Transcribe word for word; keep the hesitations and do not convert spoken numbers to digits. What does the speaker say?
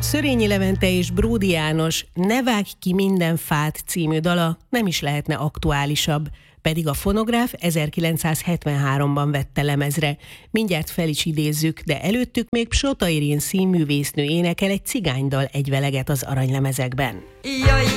Szörényi Levente és Bródi János Ne vágj ki minden fát című dala nem is lehetne aktuálisabb, pedig a fonográf ezerkilencszázhetvenháromban vette lemezre. Mindjárt fel is idézzük, de előttük még Psota Irén színművésznő énekel egy cigánydal egyveleget az aranylemezekben. Jaj,